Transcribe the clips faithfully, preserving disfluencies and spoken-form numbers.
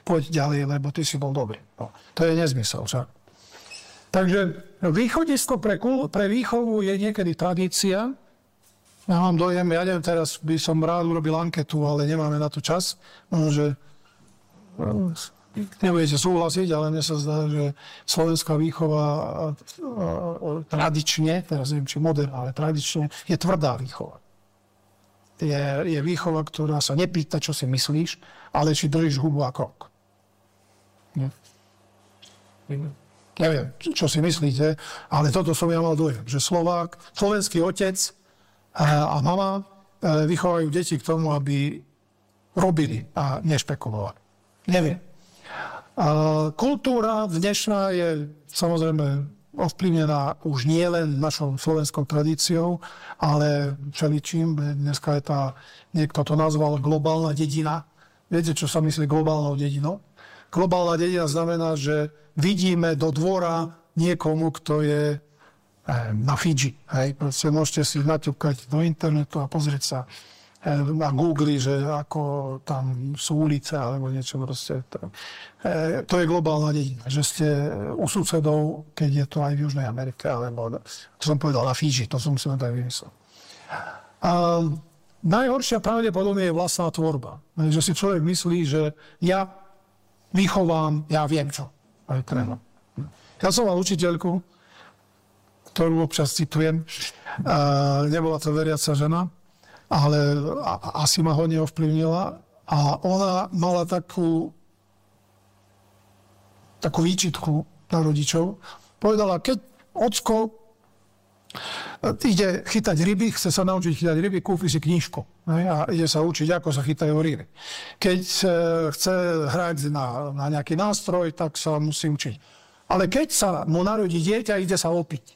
poď ďalej, lebo ty si bol dobrý. No, to je nezmysel však. Takže východisko pre, pre výchovu je niekedy tradícia. Ja mám dojem, ja neviem, teraz by som rád urobil anketu, ale nemáme na to čas. Že nebudete súhlasiť, ale mne sa zdá, že slovenská výchova tradične, teraz neviem, či moderná, ale tradične je tvrdá výchova. Je, je výchova, ktorá sa nepýta, čo si myslíš, ale či držíš hubu a krok. Nie? Neviem, čo si myslíte, ale toto som ja mal dojem, že Slovák, slovenský otec a, a mama vychovajú deti k tomu, aby robili a nešpekulovali. Neviem. A kultúra dnešná je samozrejme ovplyvnená už nie len našou slovenskou tradíciou, ale všeličím. Dneska je tá, niekto to nazval globálna dedina. Viete, čo sa myslí globálnou dedinou? Globálna dedina znamená, že vidíme do dvora niekomu, kto je na Fidži. Hej? Proste môžete si naťukať do internetu a pozrieť sa na Google, že ako tam sú ulice alebo niečo proste. To je globálna dedina. Že ste u susedov, keď je to aj v Južnej Amerike, alebo to som povedal na Fidži, to som si len tak vymyslel. A najhoršia pravdepodobne je vlastná tvorba. Že si človek myslí, že ja vychovám, ja viem čo. Aj treba. Ja som mal učiteľku, ktorú občas citujem. A nebola to veriaca žena, ale asi ma hodne ovplyvnila. A ona mala takú, takú výčitku na rodičov. Povedala, keď ocko ide chytať ryby, chce sa naučiť chytať ryby, kúpi si knižku. A ide sa učiť, ako sa chytajú ryby. Keď chce hrať na, na nejaký nástroj, tak sa musí učiť. Ale keď sa mu narodí dieťa, ide sa opiť.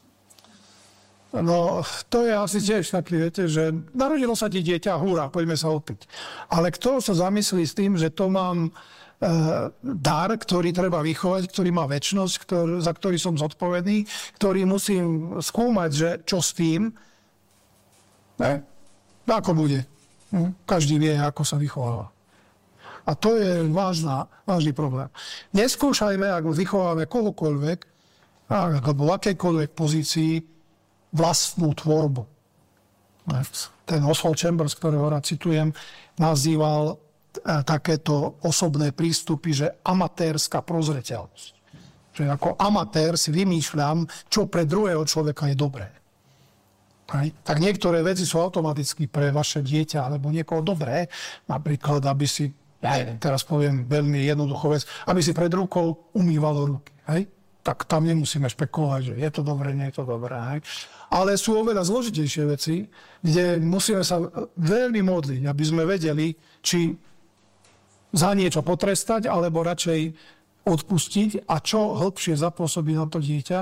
No, to je asi tiež taký, viete, že narodilo sa ti dieťa, hurá, poďme sa opiť. Ale kto sa zamyslí s tým, že to mám dar, ktorý treba vychovať, ktorý má večnosť, ktorý, za ktorý som zodpovedný, ktorý musím skúmať, že čo s tým, ne? Ako bude. Každý vie, ako sa vychováva. A to je vážna, vážny problém. Neskúšajme, ak vychováme kohokoľvek, alebo v akejkoľvek pozícii, vlastnú tvorbu. Ten Oswald Chambers, ktorého rád citujem, nazýval takéto osobné prístupy, že amatérska prozreteľnosť. Že ako amatér si vymýšľam, čo pre druhého človeka je dobré. Tak niektoré veci sú automaticky pre vaše dieťa alebo niekoho dobré. Napríklad, aby si, ja teraz poviem veľmi jednoduchú vec, aby si pred rukou umývalo ruky. Hej? Tak tam nemusíme špekulovať, že je to dobré, nie je to dobré. Hej? Ale sú oveľa zložitejšie veci, kde musíme sa veľmi modliť, aby sme vedeli, či za niečo potrestať, alebo radšej odpustiť a čo hĺbšie zapôsobí na to dieťa,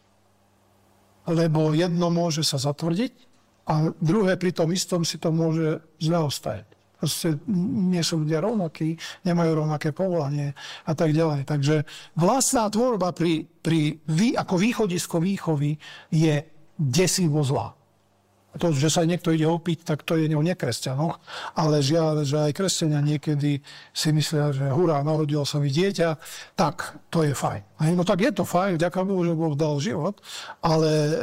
lebo jedno môže sa zatvrdiť a druhé pri tom istom si to môže zle ostať. Proste nie sú ľudia rovnakí, nemajú rovnaké povolanie a tak ďalej. Takže vlastná tvorba pri, pri vý, ako východisko výchovy je desivo zlá. To, že sa niekto ide opiť, tak to je o nekresťanoch, ale žiaľ, že aj kresťania niekedy si myslia, že hurá, narodilo sa mi dieťa, tak to je fajn. No tak je to fajn, ďakujem Bohu, že Boh dal život, ale e,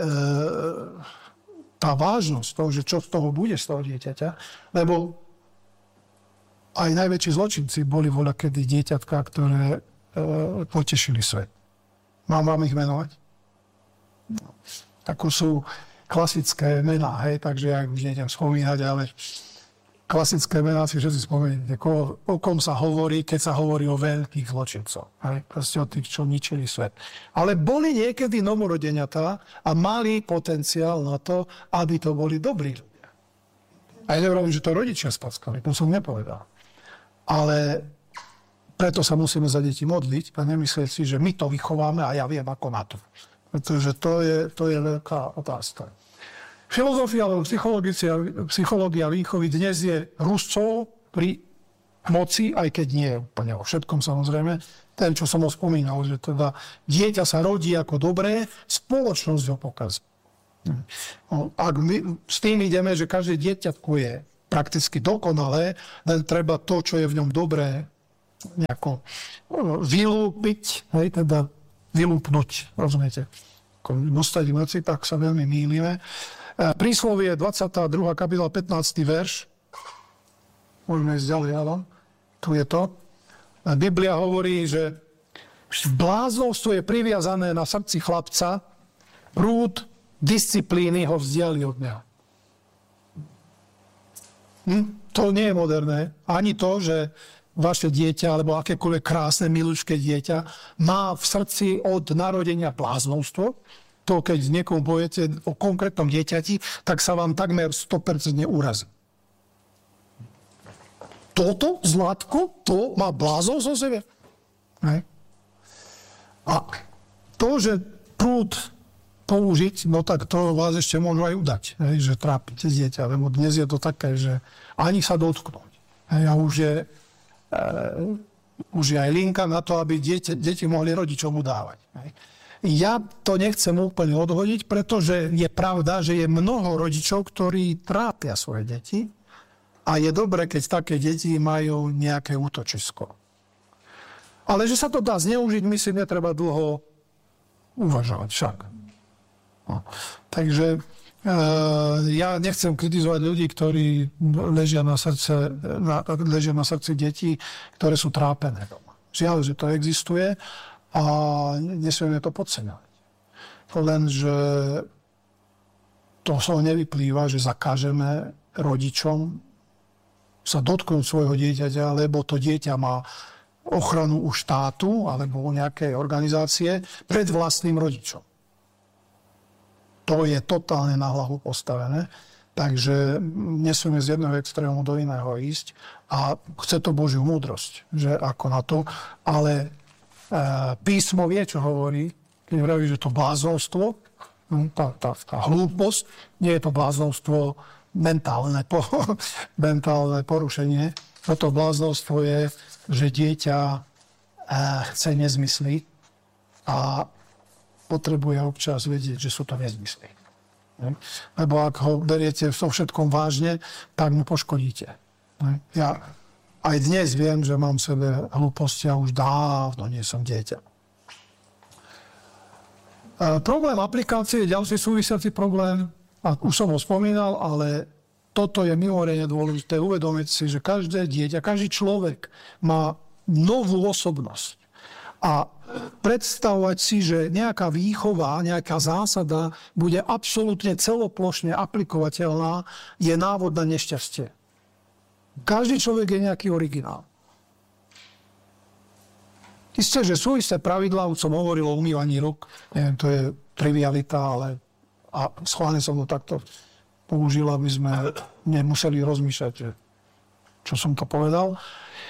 tá vážnosť toho, že čo z toho bude z toho dieťaťa, lebo aj najväčší zločinci boli voľakedy dieťatka, ktoré e, potešili svet. Mám vám ich menovať? No. Ako sú klasické mená, hej, takže ja už nejdem spomínať, ale klasické mená si všetci spomeniete, o kom sa hovorí, keď sa hovorí o veľkých zločincoch, hej, proste o tých, čo ničili svet. Ale boli niekedy novorodeniatá a mali potenciál na to, aby to boli dobrí ľudia. A ja nevrám, že to rodičia spackali, to som nepovedal. Ale preto sa musíme za deti modliť a nemyslieť si, že my to vychováme a ja viem, ako na to. Pretože to je, to je veľká otázka. Filozofia alebo psychológia výchovy dnes je ruscov pri moci, aj keď nie úplne o všetkom samozrejme. Ten, čo som ho spomínal, že teda dieťa sa rodí ako dobré, spoločnosť ho pokazí. No, ak my s tým ideme, že každé dieťatko je prakticky dokonalé, len treba to, čo je v ňom dobré, nejako vylúpiť, hej, teda vylúpnuť, rozumiete? Ako dostať veci, tak sa veľmi mýlime. Príslovie dvadsiata druhá kapitola pätnásty verš. Môžeme ísť ďalej, Alan. Tu je to. Biblia hovorí, že bláznovstvo je priviazané na srdci chlapca, prúd disciplíny ho vzdiali od neho. Hm? To nie je moderné. Ani to, že vaše dieťa, alebo akékoľvek krásne, milučké dieťa má v srdci od narodenia bláznovstvo. To, keď niekomu poviete o konkrétnom dieťati, tak sa vám takmer sto percent urazí. Toto zlatko, to má bláznovstvo o sebe. Hej. A to, že prúd použiť, no tak to vás ešte môžu aj udať, hej, že trápite dieťa, lebo dnes je to také, že ani sa dotknúť. Hej, a už je, e, už je aj linka na to, aby deti, deti mohli rodičom udávať. Hej. Ja to nechcem úplne odhodiť, pretože je pravda, že je mnoho rodičov, ktorí trápia svoje deti a je dobre, keď také deti majú nejaké útočisko. Ale že sa to dá zneužiť, myslím, netreba dlho uvažovať však. No. Takže e, ja nechcem kritizovať ľudí, ktorí ležia na, srdce, na, ležia na srdci detí, ktoré sú trápené doma. Žiaľ, že to existuje a nesmieme to podceňovať. Lenže to z toho nevyplýva, že zakážeme rodičom sa dotknúť svojho dieťaťa, lebo to dieťa má ochranu u štátu alebo u nejakej organizácie pred vlastným rodičom. To je totálne na hlavu postavené, takže nesmieme z jedného extrému do iného ísť a chce to Božiu múdrosť, že ako na to, ale e, písmo vie, čo hovorí, keď hovorí, že to bláznovstvo, tá, tá, tá hlúposť, nie je to bláznovstvo mentálne, po, mentálne porušenie, toto bláznovstvo je, že dieťa e, chce nezmysly a potrebuje občas vedieť, že sú to nezmysly. Lebo ak ho beriete so všetkom vážne, tak mu poškodíte. Ja aj dnes viem, že mám v sebe hlúposti a už dávno nie som dieťa. E, problém aplikácie je ďalší súvisiaci problém, a už som ho spomínal, ale toto je mimoriadne dôležité uvedomiť si, že každé dieťa, každý človek má novú osobnosť. A predstavovať si, že nejaká výchova, nejaká zásada bude absolútne celoplošne aplikovateľná, je návod na nešťastie. Každý človek je nejaký originál. Isté, že sú isté pravidlá, už som hovoril o umývaní rúk, neviem, to je trivialita, ale a schválne som to takto použil, aby sme nemuseli rozmýšľať, že čo som to povedal.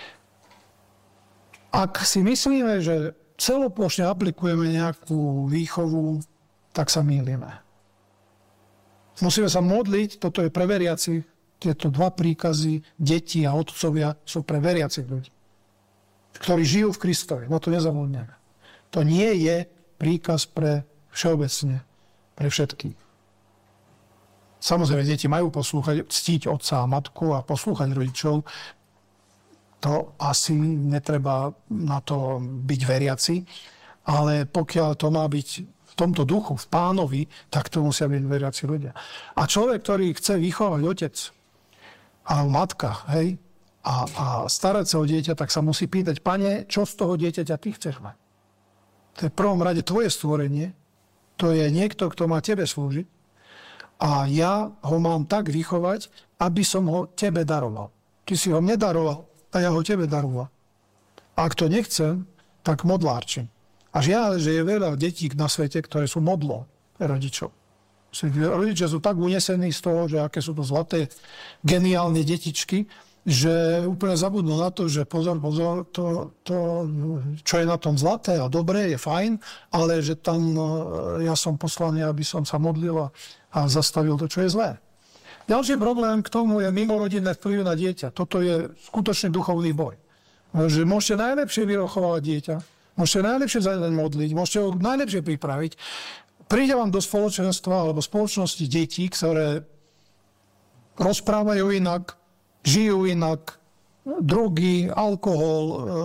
Ak si myslíme, že celoplošne aplikujeme nejakú výchovu, tak sa mýlime. Musíme sa modliť, toto je pre veriaci, tieto dva príkazy, deti a otcovia sú pre veriacich ľudí, ktorí žijú v Kristovi. No to nezabudneme. To nie je príkaz pre všeobecne, pre všetkých. Samozrejme, deti majú poslúchať, ctiť otca a matku a poslúchať rodičov. To asi netreba na to byť veriaci, ale pokiaľ to má byť v tomto duchu, v Pánovi, tak to musia byť veriaci ľudia. A človek, ktorý chce vychovať otec a matka, hej, a, a starať sa o dieťa, tak sa musí pýtať, Pane, čo z toho dieťaťa ty chceš mať? To je v prvom rade tvoje stvorenie, to je niekto, kto má tebe slúžiť a ja ho mám tak vychovať, aby som ho tebe daroval. Ty si ho mne daroval, a ja ho tebe daroval. Ak to nechcem, tak modlárčim. A žiaľ, že je veľa detí na svete, ktoré sú modlom rodičov. Rodičia sú tak unesení z toho, že aké sú to zlaté, geniálne detičky, že úplne zabudnú na to, že pozor, pozor, to, to, čo je na tom zlaté a dobré, je fajn, ale že tam ja som poslaný, aby som sa modlil a, a zastavil to, čo je zlé. Ďalší problém k tomu je mimorodinné vplyv na dieťa. Toto je skutočne duchovný boj. Že môžete najlepšie vyrochovať dieťa, môžete najlepšie za deň modliť, môžete ho najlepšie pripraviť. Príde vám do spoločenstva alebo spoločnosti detí, ktoré rozprávajú inak, žijú inak, drogy, alkohol.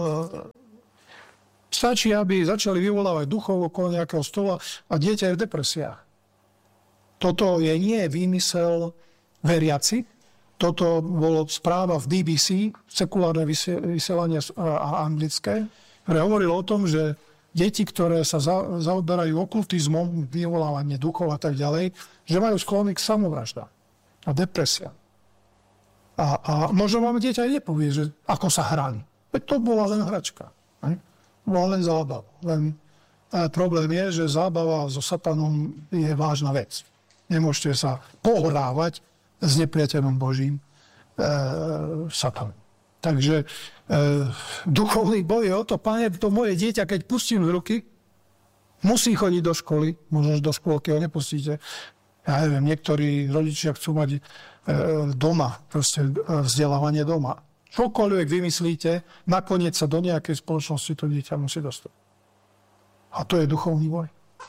Stačí, aby začali vyvolávať duchov okolo nejakého stola a dieťa je v depresiách. Toto je nie výmysel veriaci. Toto bolo správa v bé bé cé, sekulárne vysielanie anglické, ktoré hovorilo o tom, že deti, ktoré sa za, zaoberajú okultizmom, vyvolávanie duchov a tak ďalej, že majú sklony k samovraždám a depresia. A, a možno vám dieťa aj nepovie, že ako sa hrali. Veď to bola len hračka. Ne? Bola len zábava. Len a problém je, že zábava so satanom je vážna vec. Nemôžete sa pohrávať s nepriateľom Božím e, satanom. Takže e, duchovný boj je o to, Pane, to moje dieťa, keď pustím z ruky, musí chodiť do školy, možno do škôlky ho nepustíte. Ja neviem, niektorí rodičia chcú mať e, doma, proste vzdelávanie doma. Čokoľvek vymyslíte, nakoniec sa do nejakej spoločnosti to dieťa musí dostať. A to je duchovný boj.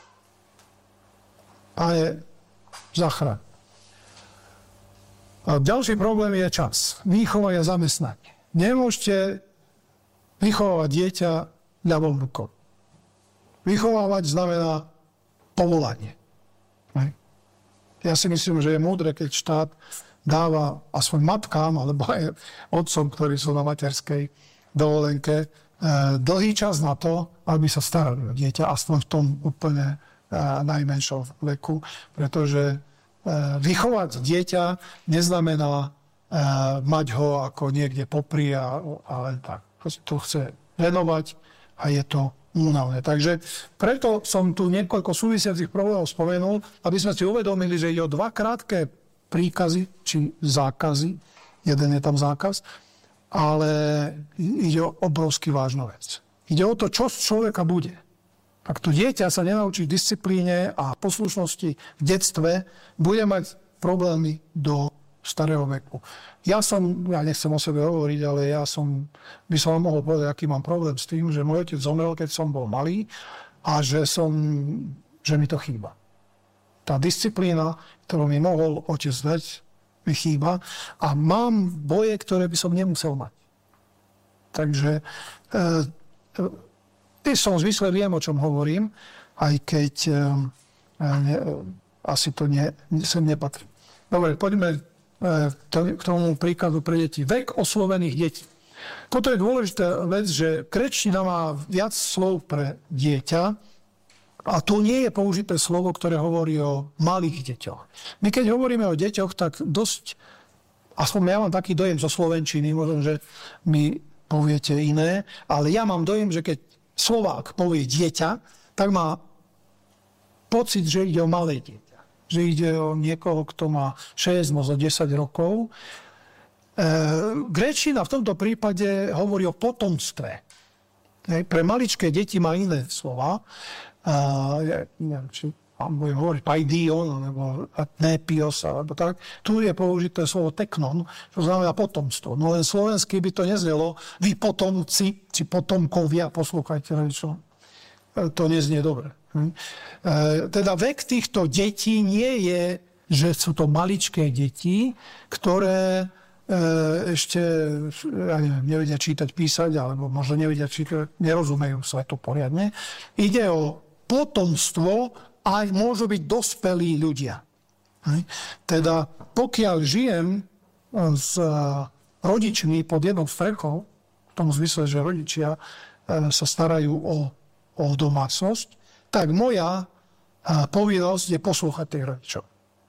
Pane, zachraň. A ďalší problém je čas. Výchova je zamestnanie. Nemôžete vychovávať dieťa ľavou rukou. Vychovávať znamená povolanie. Ja si myslím, že je múdre, keď štát dáva aspoň matkám, alebo aj otcom, ktorí sú na materskej dovolenke, dlhý čas na to, aby sa starali o dieťa, aspoň v tom úplne najmenšom veku, pretože vychovať dieťa neznamená mať ho ako niekde popri a, a len tak. To chce venovať a je to únavné. Takže preto som tu niekoľko súvisiacich problémov spomenul, aby sme si uvedomili, že ide o dva krátke príkazy či zákazy. Jeden je tam zákaz, ale ide o obrovsky vážnu vec. Ide o to, čo z človeka bude. Ak to dieťa sa nenaučí disciplíne a poslušnosti v detstve, bude mať problémy do starého veku. Ja som, ja nechcem o sebe hovoriť, ale ja som, by som vám mohol povedať, aký mám problém s tým, že môj otec zomrel, keď som bol malý a že som, že mi to chýba. Tá disciplína, ktorú mi mohol otec dať, mi chýba a mám boje, ktoré by som nemusel mať. Takže e, e, som v zmysle viem, o čom hovorím, aj keď e, ne, asi to nie, sem nepatrí. Dobre, poďme k tomu príkladu pre deti. Vek oslovených detí. Toto je dôležitá vec, že gréčtina má viac slov pre dieťa a tu nie je použité slovo, ktoré hovorí o malých deťoch. My keď hovoríme o deťoch, tak dosť, aspoň ja mám taký dojem zo slovenčiny, možno, že mi poviete iné, ale ja mám dojem, že keď Slovák povie dieťa, tak má pocit, že ide o malé dieťa. Že ide o niekoho, kto má šesť, možno desať rokov. E, gréčtina v tomto prípade hovorí o potomstve. E, pre maličké deti má iné slova. E, ja, neviem, či vám budem hovoriť paidion, alebo nepios, alebo tak. Tu je použité slovo teknon, čo znamená potomstvo. No len slovensky by to neznelo vy potomci, či potomkovia, poslúchajte, čo to neznie dobre. Hm? E, teda vek týchto detí nie je, že sú to maličké deti, ktoré e, ešte ja neviem, nevedia čítať, písať, alebo možno nevedia čítať, nerozumejú svetu poriadne. Ide o potomstvo a môžu byť dospelí ľudia. Hm? Teda pokiaľ žijem s rodičmi pod jednou strechou, v tom zmysle, že rodičia e, sa starajú o, o domácnosť, tak moja povinnosť je poslúchať tých rodičov.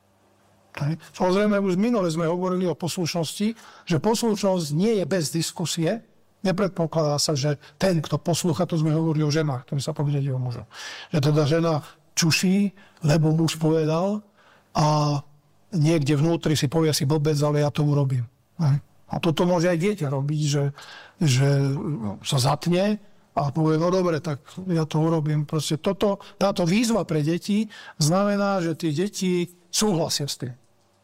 Samozrejme, už minule sme hovorili o poslušnosti, že poslušnosť nie je bez diskusie. Nepredpokladá sa, že ten, kto poslúcha, to sme hovorili o ženách, ktorí sa povedali o mužov. Že teda žena čuší, lebo muž povedal a niekde vnútri si povie si blbec, ale ja to urobím. A toto môže aj dieťa robiť, že, že sa zatne a povie, no dobre, tak ja to urobím. Proste toto, táto výzva pre deti znamená, že tie deti súhlasia s tým.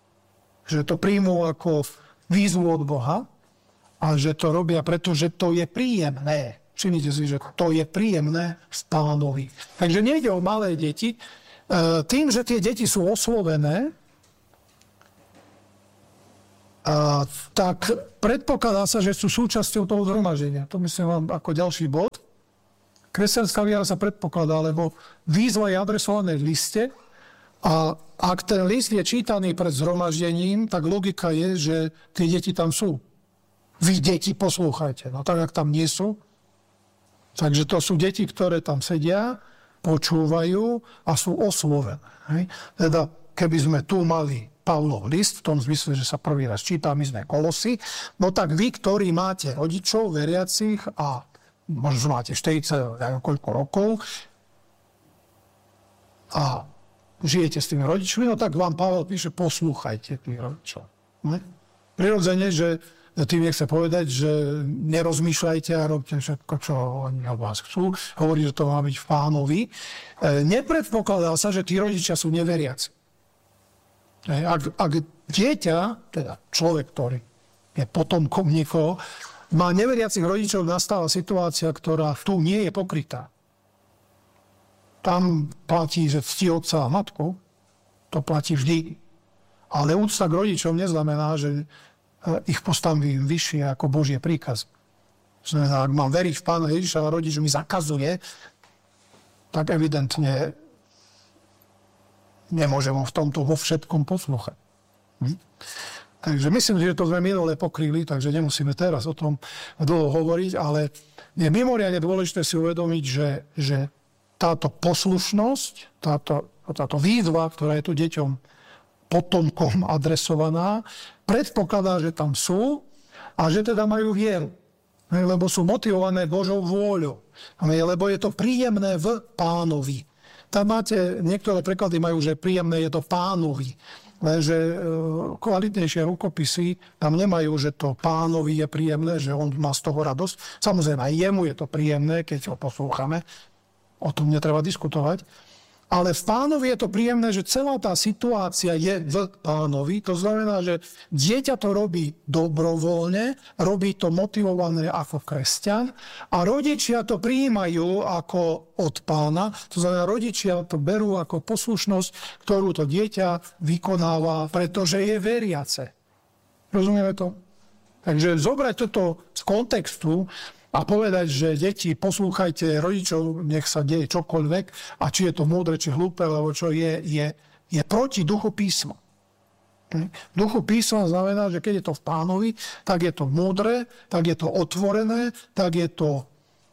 Že to príjmú ako výzvu od Boha a že to robia, pretože to je príjemné. Všimnite si, že to je príjemné v Pánovi. Takže nejde o malé deti. Tým, že tie deti sú oslovené, a, tak predpokladá sa, že sú súčasťou toho zhromaždenia. To myslím vám ako ďalší bod. Kresťanská viera sa predpokladá, lebo výzva je adresované v liste a ak ten list je čítaný pred zhromaždením, tak logika je, že tie deti tam sú. Vy deti poslúchajte. No tak, ak tam nie sú. Takže to sú deti, ktoré tam sedia, počúvajú a sú oslovené. Hej? Teda, keby sme tu mali Pavlov list, v tom zmysle, že sa prvý raz číta, my sme Kolosy, no tak vy, ktorí máte rodičov, veriacich a možno máte štyridsať, koľko rokov a žijete s tými rodičmi, no tak vám Pavel píše, poslúchajte tých rodičov. Ne? Prirodzene, že tým nechce povedať, že nerozmýšľajte a robte všetko, čo oni od vás chcú. Hovorí, že to má byť v Pánovi. E, nepredpokladá sa, že tí rodičia sú neveriaci. Ak, ak dieťa, teda človek, ktorý je potomkom niekoho, má neveriacich rodičov, nastáva situácia, ktorá tu nie je pokrytá. Tam platí, že ctí otca a matku, to platí vždy. Ale úcta k rodičom neznamená, že ich postavím vyššie ako Božie príkaz. Znamená, ak mám veriť v Pána Ježiša a rodič mi zakazuje, tak evidentne nemôžem v tomto vo všetkom poslúchať. Hm? Takže myslím, že to sme minule pokryli, takže nemusíme teraz o tom dlho hovoriť, ale je mimoriadne dôležité si uvedomiť, že, že táto poslušnosť, táto, táto výzva, ktorá je tu deťom potomkom adresovaná, predpokladá, že tam sú a že teda majú vieru. Lebo sú motivované Božou vôľou. Lebo je to príjemné v Pánovi. Tam máte, niektoré preklady majú, že príjemné je to Pánovi. Lenže kvalitnejšie rukopisy tam nemajú, že to Pánovi je príjemné, že on má z toho radosť. Samozrejme, aj jemu je to príjemné, keď ho poslúchame. O tom netreba diskutovať. Ale v Pánovi je to príjemné, že celá tá situácia je v Pánovi. To znamená, že dieťa to robí dobrovoľne, robí to motivované ako kresťan a rodičia to prijímajú ako od Pána. To znamená, rodičia to berú ako poslušnosť, ktorú to dieťa vykonáva, pretože je veriace. Rozumieme to? Takže zobrať toto z kontextu a povedať, že deti, poslúchajte rodičov, nech sa deje čokoľvek, a či je to múdre, či hlúpe, alebo čo je, je, je proti duchu písma. Duchu písma znamená, že keď je to v Pánovi, tak je to múdre, tak je to otvorené, tak je to uh,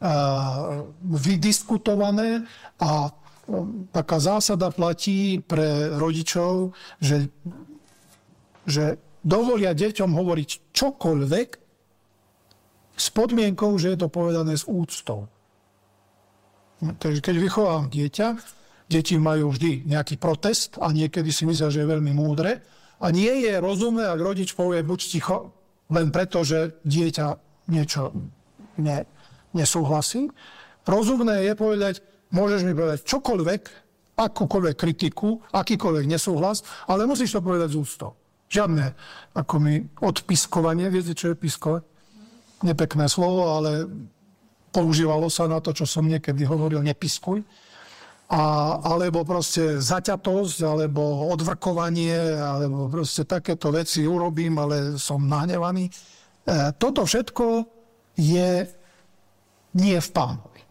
vydiskutované a um, taká zásada platí pre rodičov, že, že dovolia deťom hovoriť čokoľvek, s podmienkou, že je to povedané s úctou. Takže keď vychovám dieťa, deti majú vždy nejaký protest a niekedy si myslia, že je veľmi múdre. A nie je rozumné, ak rodič povie buď ticho, len preto, že dieťa niečo ne, nesúhlasí. Rozumné je povedať, môžeš mi povedať čokoľvek, akúkoľvek kritiku, akýkoľvek nesúhlas, ale musíš to povedať s úctou. Žiadne ako mi odpiskovanie, viete, čo je piskovať? Nepekné slovo, ale používalo sa na to, čo som niekedy hovoril, nepiskuj. A, alebo proste zaťatosť, alebo odvrkovanie, alebo proste takéto veci urobím, ale som nahnevaný. E, toto všetko je nie v Pánovi.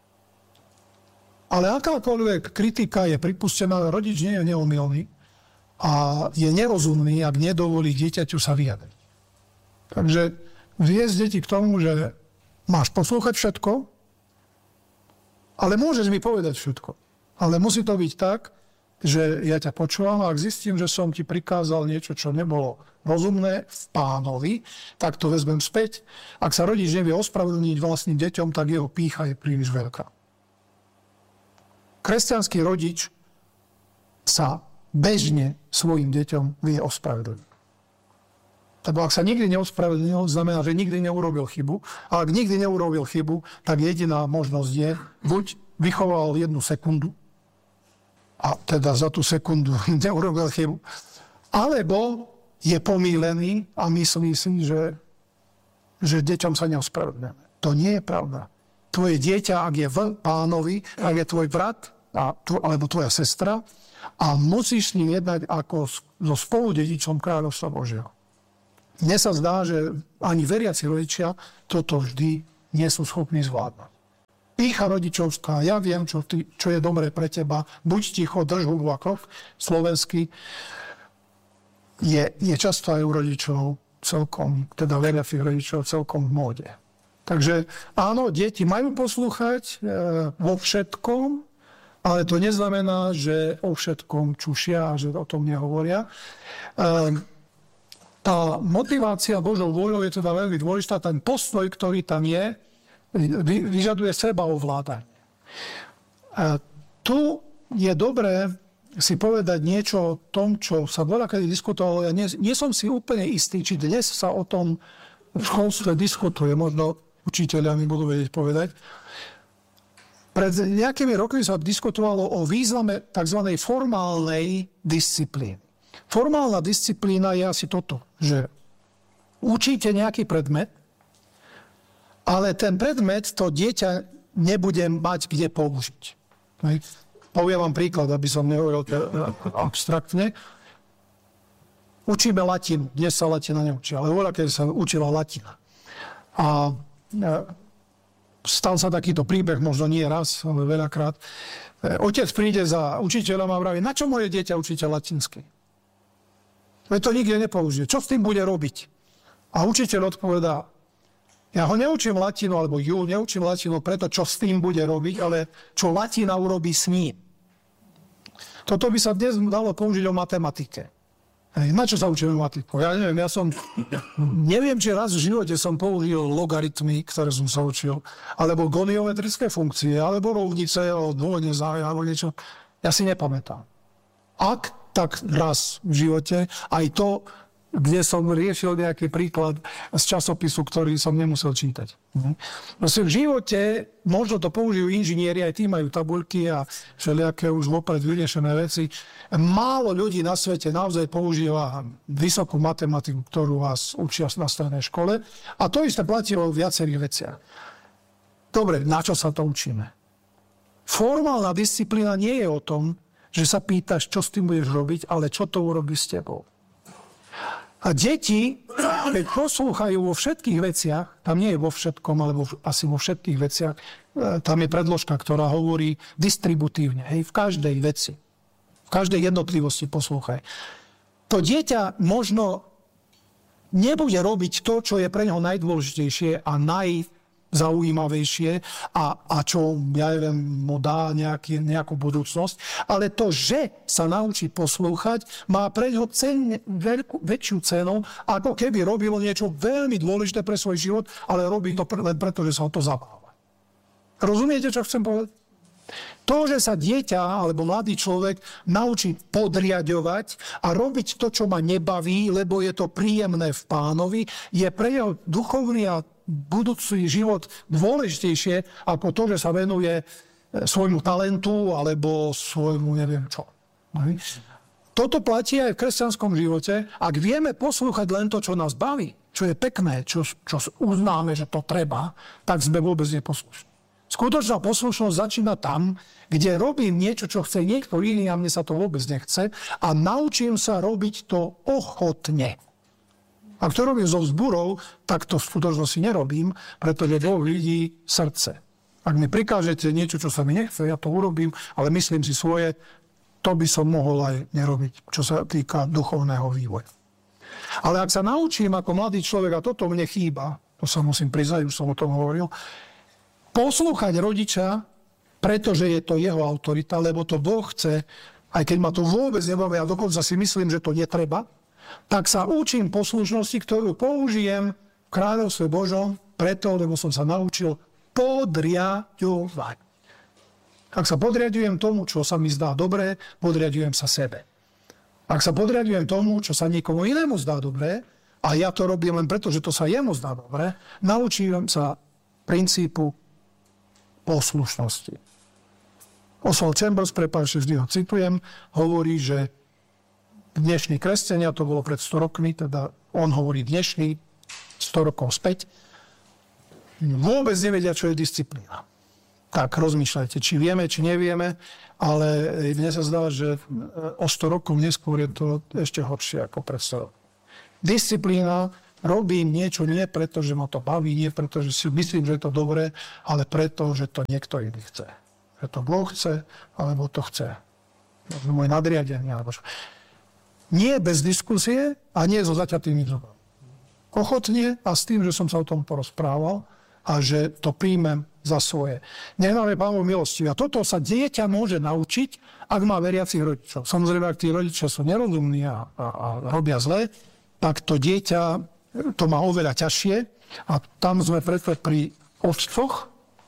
Ale akákoľvek kritika je pripustená, rodič nie je neomylný a je nerozumný, ak nedovolí dieťaťu sa vyjadriť. Takže viesť deti k tomu, že máš poslúchať všetko, ale môžeš mi povedať všetko. Ale musí to byť tak, že ja ťa počúvam a ak zistím, že som ti prikázal niečo, čo nebolo rozumné v Pánovi, tak to vezmem späť. Ak sa rodič nevie ospravedlniť vlastným deťom, tak jeho pýcha je príliš veľká. Kresťanský rodič sa bežne svojim deťom vie ospravedlniť. Lebo ak sa nikdy neospravedlnil, znamená, že nikdy neurobil chybu. A ak nikdy neurobil chybu, tak jediná možnosť je, buď vychoval jednu sekundu, a teda za tú sekundu neurobil chybu, alebo je pomýlený a myslí si, že, že deťom sa neospravedlňujeme. To nie je pravda. Tvoje dieťa, ak je v Pánovi, ak je tvoj brat, a, alebo tvoja sestra, a musíš s ním jednať ako so spoludedičom kráľovstva Božieho. mne sa zdá, že ani veriaci rodičia toto vždy nie sú schopní zvládnuť. Pýcha rodičovská, ja viem, čo, ty, čo je dobré pre teba, buď ticho, drž hubu a krok, slovenský, je, je často aj u rodičov celkom, teda veriacich rodičov celkom v móde. Takže áno, deti majú poslúchať e, vo všetkom, ale to neznamená, že o všetkom čušia a že o tom nehovoria. E, tá motivácia Božou vôľou je teda veľmi dôležitá. Ten postoj, ktorý tam je, vy, vyžaduje seba ovládať. E, tu je dobré si povedať niečo o tom, čo sa veľakedy diskutovalo. Ja nie, nie som si úplne istý, či dnes sa o tom v školstve diskutuje. Možno učiteľia mi budú vedieť povedať. Pred nejakými rokmi sa diskutovalo o význame tzv. Formálnej disciplíny. Formálna disciplína je asi toto, že učíte nejaký predmet, ale ten predmet to dieťa nebude mať kde použiť. Poviem vám príklad, aby som nehovoril abstraktne. Učíme latinu. Dnes sa latina neučí, ale voľa, keď sa učila latina. A stal sa takýto príbeh, možno nie raz, ale veľakrát. Otec príde za učiteľom a vraví, na čo moje dieťa učíte latinsky? Veď to nikde nepoužije. Čo s tým bude robiť? A učiteľ odpovedá, ja ho neučím latinu, alebo ju neučím latinu preto, čo s tým bude robiť, ale čo latina urobí s ním. Toto by sa dnes dalo použiť o matematike. Hej, na čo sa učíme matematiku? Ja neviem, ja som... Neviem, či raz v živote som použil logaritmy, ktoré som sa učil, alebo goniometrické funkcie, alebo rovnice, alebo dvojne záve, alebo niečo. Ja si nepamätám. Ak, tak raz v živote, aj to, kde som riešil nejaký príklad z časopisu, ktorý som nemusel čítať. Vlastne v živote, možno to použijú inžinieri, aj tí majú tabuľky a všelijaké už vopred vyriešené veci. Málo ľudí na svete naozaj používa vysokú matematiku, ktorú vás učia na strednej škole. A to isté platí o viacerých veciach. Dobre, na čo sa to učíme? Formálna disciplína nie je o tom, že sa pýtaš, čo s tým budeš robiť, ale čo to urobí s tebou. A deti, keď poslúchajú vo všetkých veciach, tam nie je vo všetkom, alebo asi vo všetkých veciach, tam je predložka, ktorá hovorí distributívne, hej, v každej veci. V každej jednotlivosti poslúchaj. To dieťa možno nebude robiť to, čo je pre neho najdôležitejšie a najzaujímavejšie a, a čo, ja neviem, mu dá nejaký, nejakú budúcnosť, ale to, že sa naučí poslúchať, má pre neho cen, veľkú, väčšiu cenu, ako keby robilo niečo veľmi dôležité pre svoj život, ale robí to len preto, že sa o to zabáva. Rozumiete, čo chcem povedať? To, že sa dieťa alebo mladý človek naučí podriadovať a robiť to, čo ma nebaví, lebo je to príjemné v Pánovi, je pre jeho duchovný a budúci život dôležitejšie ako to, že sa venuje svojmu talentu alebo svojmu neviem čo. Toto platí aj v kresťanskom živote. Ak vieme poslúchať len to, čo nás baví, čo je pekné, čo, čo uznáme, že to treba, tak sme vôbec neposlušní. Skutočná poslušnosť začína tam, kde robím niečo, čo chce niekto iný a mne sa to vôbec nechce a naučím sa robiť to ochotne. Ak to robím so vzburou, tak to v skutočnosti nerobím, pretože Boh vidí srdce. Ak mi prikážete niečo, čo sa mi nechce, ja to urobím, ale myslím si svoje, to by som mohol aj nerobiť, čo sa týka duchovného vývoja. Ale ak sa naučím ako mladý človek, a toto mne chýba, to sa musím priznať, už som o tom hovoril, poslúchať rodiča, pretože je to jeho autorita, lebo to Boh chce, aj keď ma to vôbec nebaví, a dokonca si myslím, že to netreba, tak sa učím poslušnosti, ktorú použijem v kráľovstve Božom, preto, lebo som sa naučil podriadovať. Ak sa podriadujem tomu, čo sa mi zdá dobré, podriadujem sa sebe. Ak sa podriadujem tomu, čo sa niekomu inému zdá dobré, a ja to robím len preto, že to sa jemu zdá dobré, naučím sa princípu poslušnosti. Oswald Chambers, prepáčte, vždy ho citujem, hovorí, že dnešní kresťania, to bolo pred sto rokmi, teda on hovorí dnešní, sto rokov späť, vôbec nevedia, čo je disciplína. Tak rozmýšľajte, či vieme, či nevieme, ale mne sa zdá, že o sto rokov neskôr je to ešte horšie ako pred sto rokmi. Disciplína robím niečo nie preto, že ma to baví, nie preto, že si myslím, že je to dobré, ale preto, že to niekto iný chce. Že to Boh chce, alebo to chce. Môj nadriadený, alebo čo. Nie bez diskusie a nie so zaťatými zubami. Ochotne a s tým, že som sa o tom porozprával a že to príjmem za svoje. Nech nám je Pán Boh milostivý. A toto sa dieťa môže naučiť, ak má veriacich rodičov. Samozrejme, ak tí rodičia sú nerozumní a, a, a robia zle, tak to dieťa to má oveľa ťažšie. A tam sme preto pri otcoch.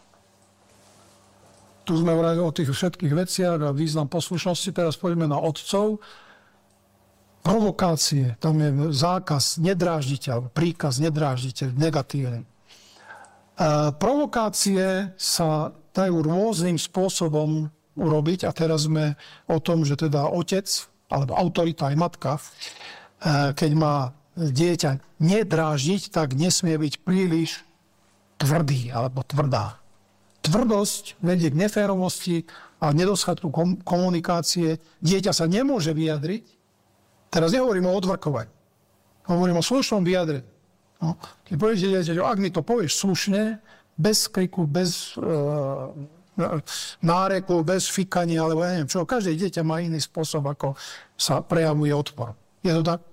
Tu sme hovorili o tých všetkých veciach a význam poslušnosti. Teraz poďme na otcov. Provokácie, tam je zákaz, nedráždite, alebo príkaz, nedráždite, negatívny. E, provokácie sa dajú rôznym spôsobom urobiť a teraz sme o tom, že teda otec, alebo autorita aj matka, e, keď má dieťa nedráždiť, tak nesmie byť príliš tvrdý alebo tvrdá. Tvrdosť vedie k neférovosti a nedostatku komunikácie. Dieťa sa nemôže vyjadriť. Teraz nehovorím o odvrkovaní. Hovorím o slušnom vyjadrení. No, keď poviete, že ak mi to povieš slušne, bez kriku, bez e, náreku, bez fikania, alebo ja neviem čo, každé dieťa má iný spôsob, ako sa prejavuje odpor. Je to tak?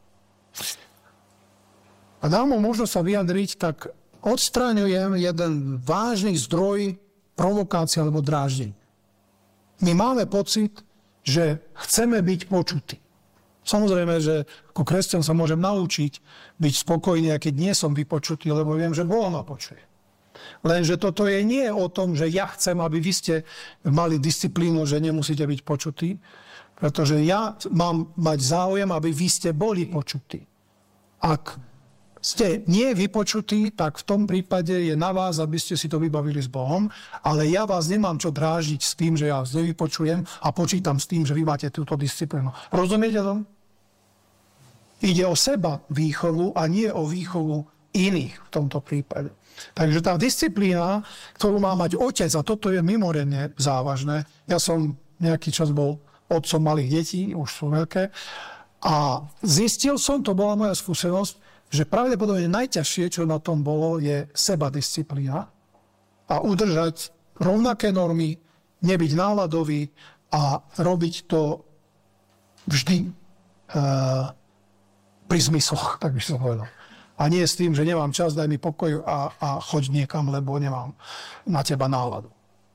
A dám mu možnosť sa vyjadriť, tak odstráňujem jeden vážny zdroj provokácie alebo dráždení. My máme pocit, že chceme byť počutí. Samozrejme, že ako kresťan sa môžem naučiť byť spokojný, a keď nie som vypočutý, lebo viem, že Boh ma počuje. Lenže toto je nie o tom, že ja chcem, aby vy ste mali disciplínu, že nemusíte byť počutí, pretože ja mám mať záujem, aby vy ste boli počutí. Ak ste nie vypočutí, tak v tom prípade je na vás, aby ste si to vybavili s Bohom, ale ja vás nemám čo dráždiť s tým, že ja vás nevypočujem a počítam s tým, že vy máte túto disciplínu. Rozumiete to? Ide o seba výchovu a nie o výchovu iných v tomto prípade. Takže tá disciplína, ktorú má mať otec, a toto je mimoriadne závažné. Ja som nejaký čas bol otcom malých detí, už sú veľké, a zistil som, to bola moja skúsenosť, že pravdepodobne najťažšie, čo na tom bolo, je sebadisciplína a udržať rovnaké normy, nebyť náladový a robiť to vždy uh, pri zmysloch, tak by som povedal. A nie s tým, že nemám čas, daj mi pokoj a, a choď niekam, lebo nemám na teba náladu.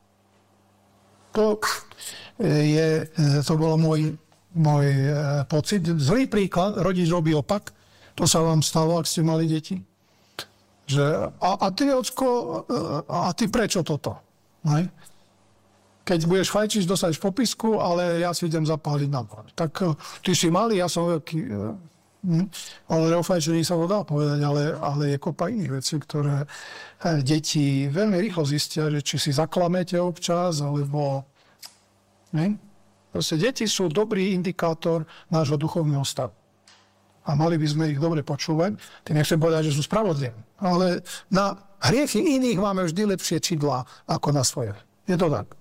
To je, to bol môj, môj pocit. Zlý príklad, rodič robí opak. To sa vám stalo, ak ste mali deti. Že, a, a ty, ocko, a ty prečo toto? Hej? Keď budeš fajčiť, dostaneš popisku, ale ja si idem zapáliť na dvor. Tak ty si malý, ja som veľký. Hm? Ale o fajčení sa to dá povedať, ale, ale je kopa iných vecí, ktoré deti veľmi rýchlo zistia, že či si zaklamete občas, alebo... Ne? Proste deti sú dobrý indikátor nášho duchovného stavu. A mali by sme ich dobre počúvať. Tým nechcem povedať, že sú spravodliví. Ale na hriechy iných máme vždy lepšie čidlá ako na svoje. Je to tak.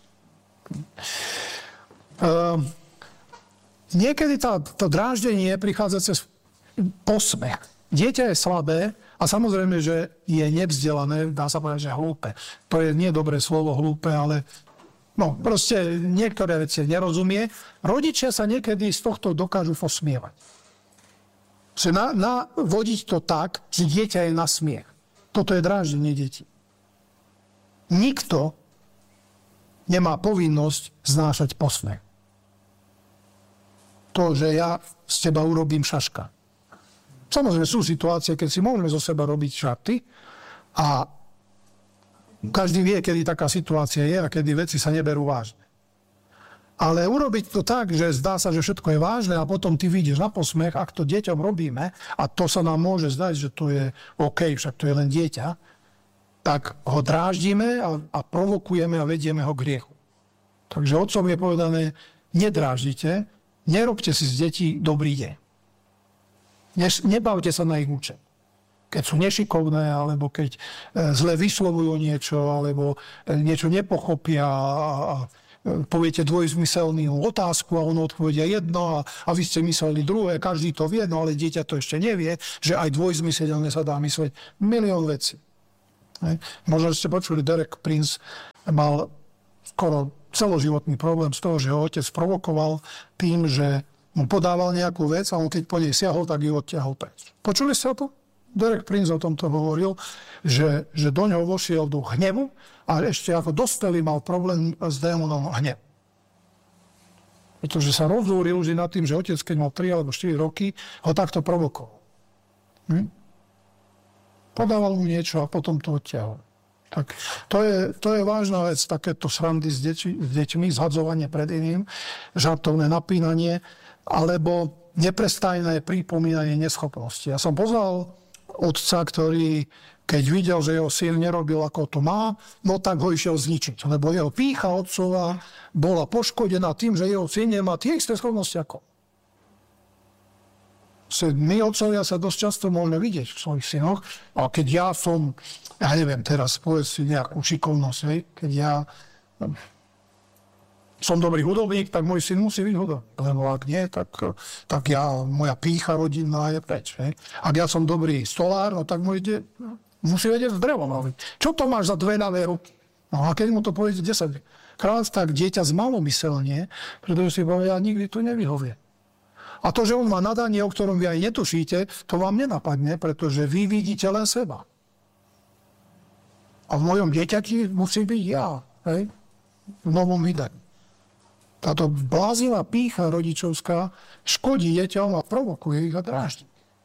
Uh, niekedy tá, to dráždenie prichádza cez posmech. Dieťa je slabé a samozrejme, že je nevzdelané, dá sa povedať, že hlúpe. To je nie dobré slovo hlúpe, ale no, proste niektoré veci nerozumie. Rodičia sa niekedy z tohto dokážu posmievať. Že na, navodiť to tak, že dieťa je na smiech. Toto je dráždenie detí. Nikto nemá povinnosť znášať posmech. To, že ja z teba urobím šaška. Samozrejme sú situácie, keď si môžeme zo seba robiť šaty a každý vie, kedy taká situácia je a kedy veci sa neberú vážne. Ale urobiť to tak, že zdá sa, že všetko je vážne a potom ty vidíš na posmech, ak to deťom robíme, a to sa nám môže zdať, že to je OK, však to je len dieťa, tak ho dráždime a, a provokujeme a vedieme ho k hriechu. Takže otcom je povedané, nedráždite, nerobte si z detí dobrý deň. Neš, nebavte sa na ich účet. Keď sú nešikovné, alebo keď e, zle vyslovujú niečo, alebo e, niečo nepochopia a, a poviete dvojzmyselnú otázku a ono odpovedia jedno a, a vy ste mysleli druhé, každý to vie, no ale dieťa to ešte nevie, že aj dvojzmyselne sa dá myslieť milión vecí. Hej. Možno ste počuli, Derek Prince mal skoro celoživotný problém z toho, že ho otec provokoval tým, že mu podával nejakú vec a on keď po nej siahol, tak ju odtiahol preč. Počuli ste o to? Derek Prince o tomto hovoril, že, že do ňoho vošiel duch hnevu a ešte ako dospelý mal problém s démonom hnevu. Pretože sa rozúril už nad tým, že otec, keď mal tri alebo štyri roky, ho takto provokoval. Hm? Podával mu niečo a potom to odtiahol. Tak to je, to je vážna vec, takéto srandy s, deči, s deťmi, zhadzovanie pred iným, žartovné napínanie, alebo neprestajné pripomínanie neschopnosti. Ja som poznal otca, ktorý, keď videl, že jeho syn nerobil, ako to má, no tak ho išiel zničiť. Lebo jeho pýcha otcova bola poškodená tým, že jeho syn nemá tie isté schopnosti ako. My otcovia sa dosť často môžeme vidieť v svojich synoch, a keď ja som, ja neviem teraz, povedz si nejakú šikovnosť, hej? Keď ja som dobrý hudobník, tak môj syn musí byť hudobník. Lebo ak nie, tak, tak ja, moja pýcha rodinná je preč. Hej? Ak ja som dobrý stolár, no tak môj de, no, musí vedieť s drevom robiť. Čo to máš za dve ľavé ruky? No a keď mu to poviete desať krát, tak dieťa zmalomyselne, pretože si povie, ja nikdy tu nevyhovie. A to, že on má nadanie, o ktorom vy aj netušíte, to vám nenapadne, pretože vy vidíte len seba. A v mojom dieťati musí byť ja. Hej? V novom vydaní. Táto bláznivá pýcha rodičovská škodí deťom a provokuje ich a dráždi.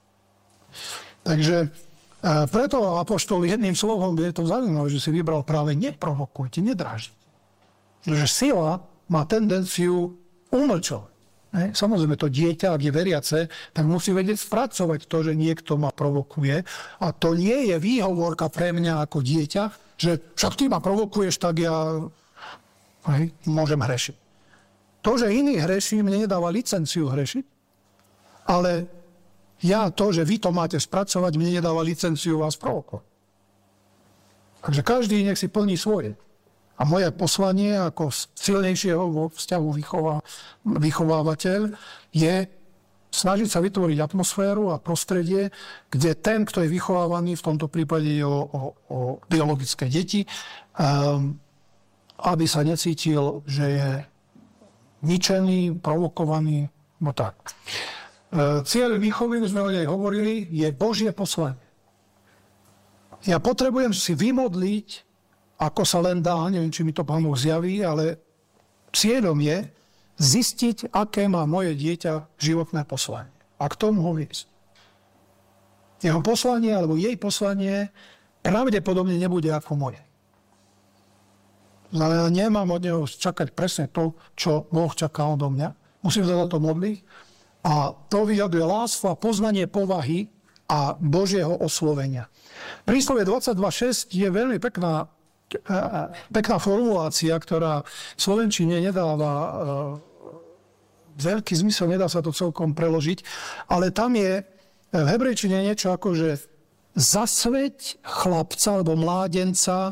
Takže e, preto apoštol jedným slovom, je to zaujímavé, že si vybral práve neprovokujte, nedráždite. Pretože sila má tendenciu umlčovať. Ne? Samozrejme, to dieťa, ak je veriace, tak musí vedieť spracovať to, že niekto ma provokuje. A to nie je výhovorka pre mňa ako dieťa, že však ty ma provokuješ, tak ja hej, môžem hrešiť. To, že iný hreší, mne nedáva licenciu hrešiť, ale ja to, že vy to máte spracovať, mne nedáva licenciu vás provokovať. Takže každý nech si plní svoje. A moje poslanie ako silnejšieho vo vzťahu vychová, vychovávateľ je snažiť sa vytvoriť atmosféru a prostredie, kde ten, kto je vychovávaný, v tomto prípade o, o, o biologické deti, um, aby sa necítil, že je ničený, provokovaný, no tak. E, cieľ výchovy, už sme o nej hovorili, je Božie poslanie. Ja potrebujem si vymodliť, ako sa len dá, neviem, či mi to Pán Boh zjaví, ale cieľom je zistiť, aké má moje dieťa životné poslanie. A k tomu ho viesť. Jeho poslanie, alebo jej poslanie pravdepodobne nebude ako moje. Znamená, nemám od neho čakať presne to, čo Boh čaká odo mňa. Musím sa za to modliť. A to vyžaduje lásku a poznanie povahy a Božieho oslovenia. Príslovie dvadsaťdva šesť je veľmi pekná pekná formulácia, ktorá v slovenčine nedáva uh, veľký zmysel, nedá sa to celkom preložiť, ale tam je v hebrejčine niečo ako, že zasveť chlapca alebo mládenca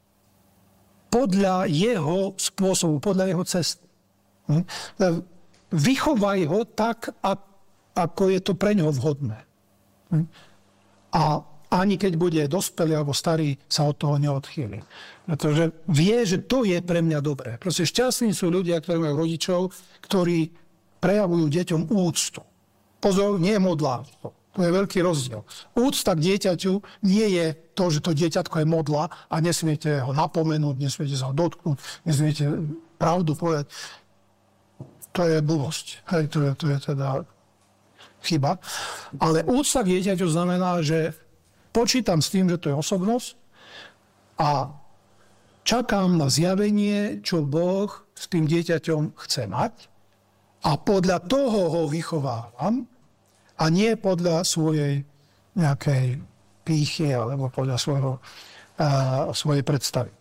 podľa jeho spôsobu, podľa jeho cesty. Hm? Vychovaj ho tak, ako je to pre ňoho vhodné. Hm? A ani keď bude dospelý alebo starý, sa od toho neodchýli. Pretože vie, že to je pre mňa dobré. Proste šťastní sú ľudia, ktorí majú rodičov, ktorí prejavujú deťom úctu. Pozor, nie je modlárstvo. To je veľký rozdiel. Úcta k dieťaťu nie je to, že to dieťatko je modla a nesmiete ho napomenúť, nesmiete sa ho dotknúť, nesmiete pravdu povedať. To je blbosť. Hej, to je, to je teda chyba. Ale úcta k dieťaťu znamená, že počítam s tým, že to je osobnosť a čakám na zjavenie, čo Boh s tým dieťaťom chce mať a podľa toho ho vychovávam a nie podľa svojej nejakej pýchy alebo podľa svojho, uh, svojej predstavy.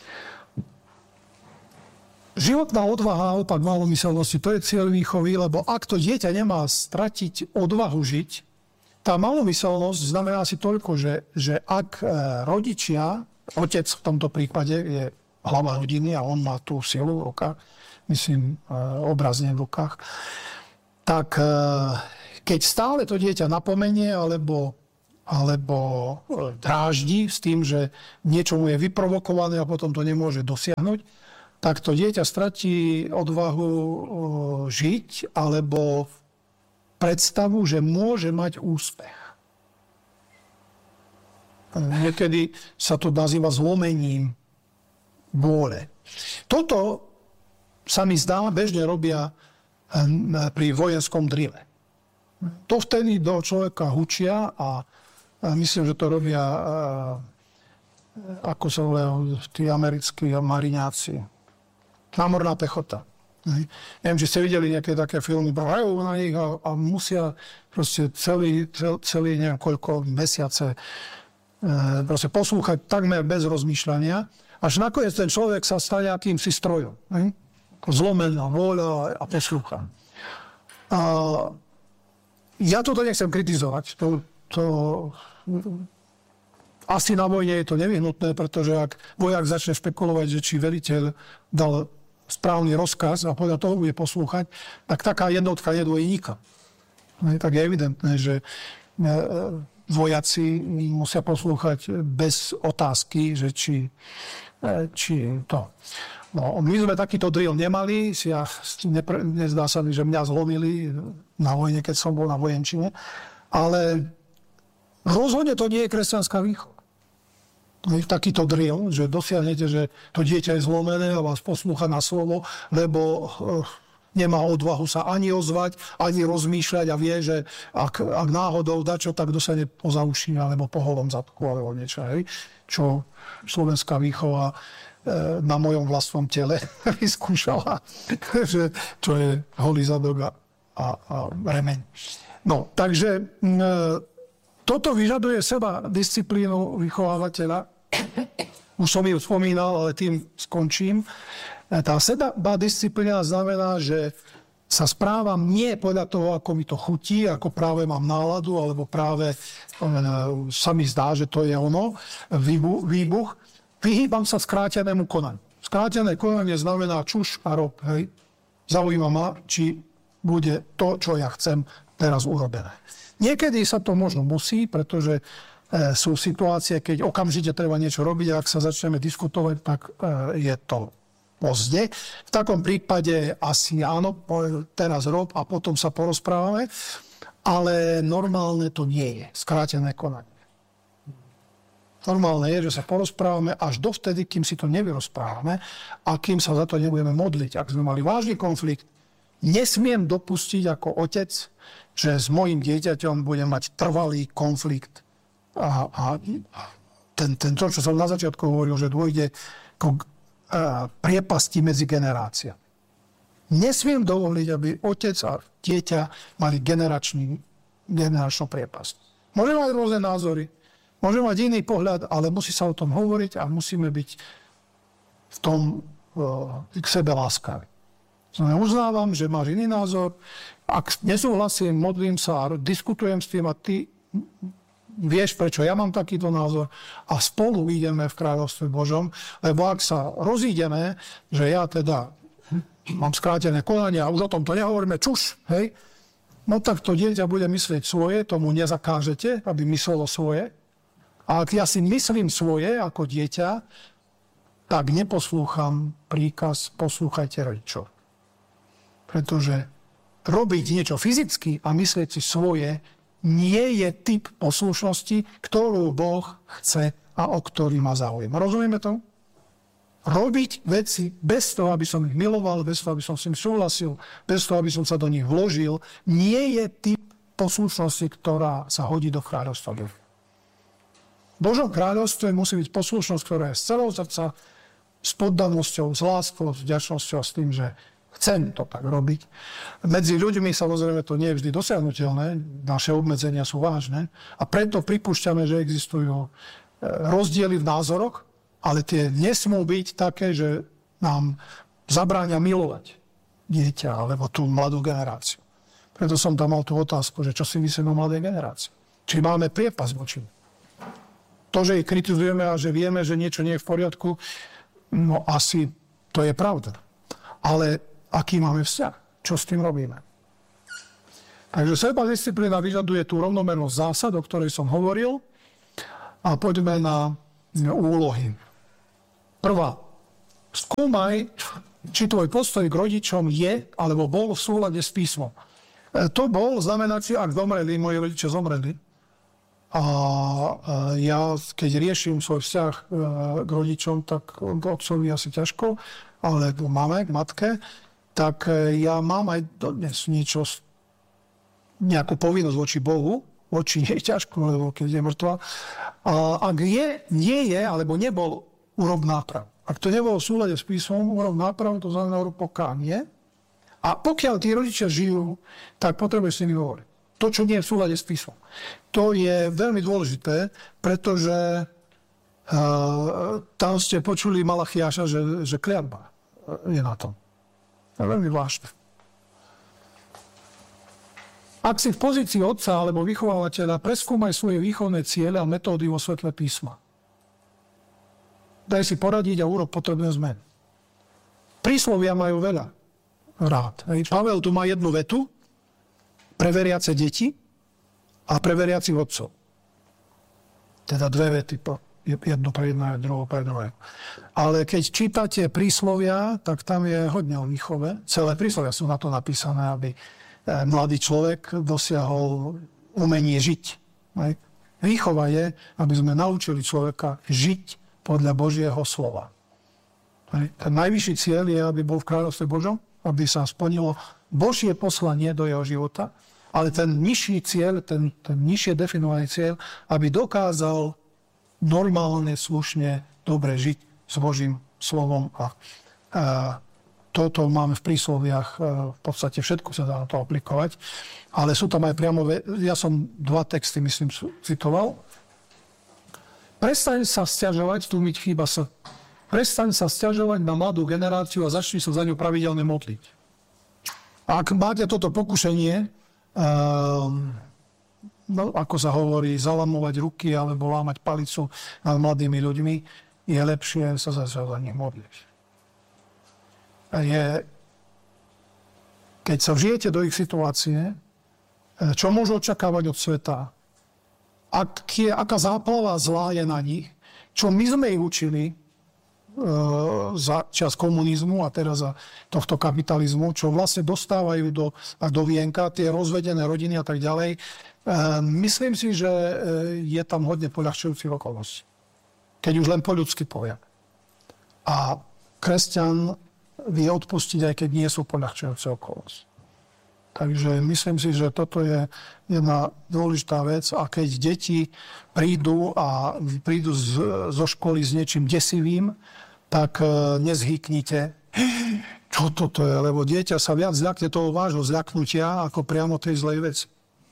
Životná odvaha, opak malomyselnosti, to je cieľ výchovy, lebo ak to dieťa nemá stratiť odvahu žiť, tá malomyselnosť znamená si toľko, že, že ak rodičia, otec v tomto prípade je hlava rodiny a on má tú silu v rukách, myslím, obrazne v rukách, tak keď stále to dieťa napomenie alebo, alebo dráždi s tým, že niečo mu je vyprovokované a potom to nemôže dosiahnuť, tak to dieťa stratí odvahu žiť alebo predstavu, že môže mať úspech. Niekedy sa to nazýva zlomením vôle. Toto sa mi zdá, bežne robia pri vojenskom drile. To vtedy do človeka hučia a myslím, že to robia, ako sa volajú tí americkí mariňáci. Námorná pechota. Neviem, či ste videli nejaké také filmy, brajú na nich a, a musia proste celý, cel, celý neviem koľko mesiace e, proste poslúchať takmer bez rozmýšľania, až nakoniec ten človek sa stane akýmsi strojom. Ne? Zlomená vôľa a poslúcha. A ja toto nechcem kritizovať. To, to, asi na vojne je to nevyhnutné, pretože ak vojak začne špekulovať, že či veliteľ dal správny rozkaz a podľa toho bude poslúchať, tak taká jednotka nedvojí nikam. Tak je evidentné, že vojaci musia poslúchať bez otázky, že či, či to. No, my sme takýto drill nemali, si ja, nepre, nezdá sa mi, že mňa zlomili na vojne, keď som bol na vojenčine, ale rozhodne to nie je kresťanská výchova. Takýto drill, že dosiahnete, že to dieťa je zlomené a vás poslúcha na slovo, lebo nemá odvahu sa ani ozvať, ani rozmýšľať a vie, že ak, ak náhodou dačo, tak dostane po zauši alebo po holom zadku alebo niečo. Hej? Čo slovenská výchova e, na mojom vlastnom tele vyskúšala, že čo je holý zadok a, a, a remeň. No, takže e, toto vyžaduje seba disciplínu vychovávateľa. Už som ju spomínal, ale tým skončím. Tá seba disciplína znamená, že sa správam nie podľa toho, ako mi to chutí, ako práve mám náladu, alebo práve e, sa mi zdá, že to je ono, výbuch. výbuch. Vyhýbam sa skrátenému konaniu. Skrátené konanie znamená čuš a rob. Hej. Zaujíma ma, či bude to, čo ja chcem, teraz urobené. Niekedy sa to možno musí, pretože e, sú situácie, keď okamžite treba niečo robiť a ak sa začneme diskutovať, tak e, je to pozde. V takom prípade asi áno, teraz rob a potom sa porozprávame, ale normálne to nie je, skrátené konanie. Normálne je, že sa porozprávame až dovtedy, kým si to nevyrozprávame a kým sa za to nebudeme modliť. Ak sme mali vážny konflikt, nesmiem dopustiť ako otec, že s mojím dieťaťom budem mať trvalý konflikt. A, a ten, ten, to, čo som na začiatku hovoril, že dôjde k priepasti medzi generáciami. Nesmiem dovoliť, aby otec a dieťa mali generačný, generačnú priepasť. Môže mať rôzne názory, môže mať iný pohľad, ale musí sa o tom hovoriť a musíme byť v tom uh, k sebe láskaví. Znamená, uznávam, že máš iný názor. Ak nesúhlasím, modlím sa a diskutujem s tým a ty vieš, prečo ja mám takýto názor a spolu ideme v kráľovstve Božom, lebo ak sa rozídeme, že ja teda mám skrátené konanie a už o tomto nehovoríme, čuš, hej, no tak to dieťa bude myslieť svoje, tomu nezakážete, aby myslelo svoje. A ak ja si myslím svoje ako dieťa, tak neposlúcham príkaz, poslúchajte rodičov. Pretože robiť niečo fyzicky a myslieť si svoje nie je typ poslušnosti, ktorú Boh chce a o ktorý má záujem. Rozumieme to? Robiť veci bez toho, aby som ich miloval, bez toho, aby som s nimi súhlasil, bez toho, aby som sa do nich vložil, nie je typ poslušnosti, ktorá sa hodí do kráľovstva Boha. V Božom kráľovstve musí byť poslušnosť, ktorá je z celého srdca, s poddanosťou, s láskou, s vďačnosťou a s tým, že chcem to tak robiť. Medzi ľuďmi samozrejme to nie je vždy dosiahnuteľné, naše obmedzenia sú vážne a preto pripúšťame, že existujú rozdiely v názoroch, ale tie nesmú byť také, že nám zabráňa milovať dieťa alebo tú mladú generáciu. Preto som tam mal tú otázku, že čo si myslím o mladej generácii. Či máme priepas voči. To, že ich kritizujeme a že vieme, že niečo nie je v poriadku, No asi to je pravda. Ale aký máme vzťah? Čo s tým robíme? Takže sebadisciplína vyžaduje tú rovnomernosť zásad, o ktorej som hovoril. A poďme na úlohy. Prvá. Skúmaj, či tvoj postoj k rodičom je alebo bol v súlade s písmom. To bol znamená, ak zomreli, moji rodičia zomreli. A ja, keď riešim svoj vzťah k rodičom, tak k otcovi asi ťažko, ale k mame, k matke, tak ja mám aj dodnes niečo, nejakú povinnosť voči Bohu, voči nej ťažko, lebo keď je mŕtva. A ak je, nie je, alebo nebol, urob náprav. Ak to nebolo v súlade s písmom, urob náprav, to znamená urob pokánie. A pokiaľ tí rodičia žijú, tak potrebuješ s nimi hovoriť. To, čo nie je v súlade s písmom. To je veľmi dôležité, pretože uh, tam ste počuli Malachiáša, že, že kliatba je na tom. To je veľmi zvláštne. Ak si v pozícii otca alebo vychovávateľa, preskúmaj svoje výchovné ciele a metódy vo svetle písma. Daj si poradiť a urob potrebné zmeny. Príslovia majú veľa rád. Pavel tu má jednu vetu pre veriace deti a pre veriacich otcov. Teda dve vety, jedno pre jedno a druhé pre druhé. Ale keď čítate príslovia, tak tam je hodne o výchove. Celé príslovia sú na to napísané, aby mladý človek dosiahol umenie žiť. Výchova je, aby sme naučili človeka žiť podľa Božieho slova. Ten najvyšší cieľ je, aby bol v kráľovstve Božom, aby sa splnilo Božie poslanie do jeho života, ale ten nižší cieľ, ten, ten nižšie definovaný cieľ, aby dokázal normálne, slušne, dobre žiť s Božím slovom. A, a toto máme v prísloviach, v podstate všetko sa dá na to aplikovať, ale sú tam aj priamo, ja som dva texty, myslím, citoval. Prestaň sa sťažovať, tu mi chýba sa, prestaň sa sťažovať na mladú generáciu a začni sa za ňu pravidelne modliť. Ak máte toto pokušenie, um, no, ako sa hovorí, zalamovať ruky alebo lámať palicu nad mladými ľuďmi, je lepšie sa za nich modliť. Je, keď sa vžijete do ich situácie, čo môžu očakávať od sveta, ak je, aká záplava zlá je na nich, čo my sme ich učili e, za čas komunizmu a teraz za tohto kapitalizmu, čo vlastne dostávajú do, do vienka, tie rozvedené rodiny a tak ďalej. E, myslím si, že je tam hodne poľahčujúcich okolností. Keď už len po ľudsky poviem. A kresťan vie odpustiť, aj keď nie sú poľahčujúce okolnosti. Takže myslím si, že toto je jedna dôležitá vec. A keď deti prídu a prídu z, zo školy s niečím desivým, tak nezhýknite, čo toto je, lebo dieťa sa viac zľakne toho vášho zľaknutia, ako priamo tej zlej veci.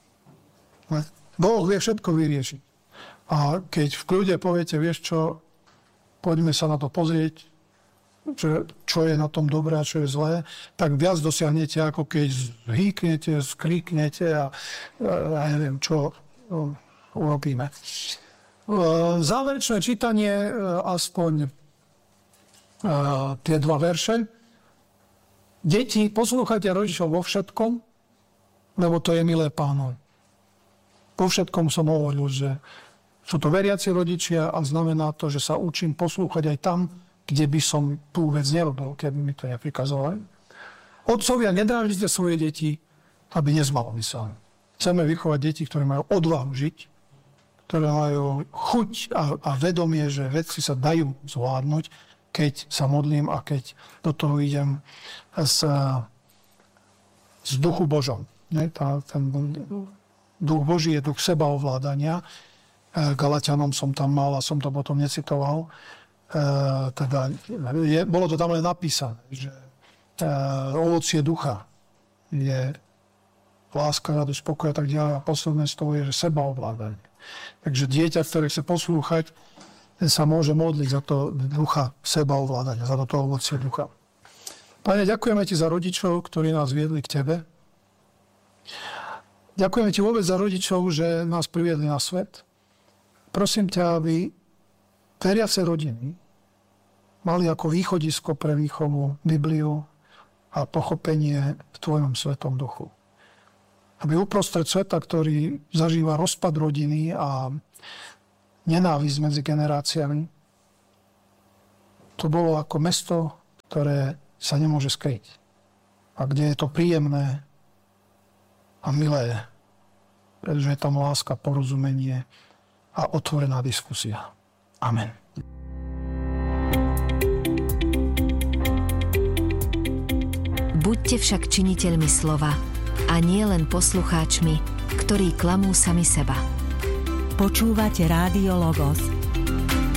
Boh vie všetko vyriešiť. A keď v kľude poviete, vieš čo, poďme sa na to pozrieť, Čo, čo je na tom dobré a čo je zlé, tak viac dosiahnete, ako keď zhýknete, skríknete a ja neviem, čo no, urobíme. Záverečné čítanie, aspoň uh, tie dva verše. Deti, poslúchajte rodičov vo všetkom, lebo to je milé Pánovi. Po všetkom som hovoril, že sú to veriaci rodičia a znamená to, že sa učím poslúchať aj tam, kde by som tú vec nerobil, keby mi to neprikazovali. Otcovia, nedráždite svoje deti, aby nezmalomyselné. Chceme vychovať deti, ktoré majú odvahu žiť, ktoré majú chuť a, a vedomie, že veci sa dajú zvládnuť, keď sa modlím a keď do toho idem z, z duchu Božom. Ne? Tá, ten duch Boží je duch sebaovládania. Galatianom som tam mal a som to potom necitoval. Uh, teda, je, bolo to tam len napísané, že uh, ovocie ducha je láska, radosť, pokoj a tak ďalej. A posledné z toho je, že sebaovládanie. Takže dieťa, ktoré chce poslúchať, ten sa môže modliť za to ducha sebaovládania, za to ovocie ducha. Pane, ďakujeme ti za rodičov, ktorí nás viedli k tebe. Ďakujeme ti vôbec za rodičov, že nás priviedli na svet. Prosím ťa, aby veriace rodiny mali ako východisko pre výchovu Bibliu a pochopenie v tvojom Svetom Duchu. Aby uprostred sveta, ktorý zažíva rozpad rodiny a nenávisť medzi generáciami, to bolo ako mesto, ktoré sa nemôže skryť. A kde je to príjemné a milé, pretože je tam láska, porozumenie a otvorená diskusia. Amen. Buďte však činiteľmi slova a nie len poslucháčmi, ktorí klamú sami seba. Počúvate Rádio Logos.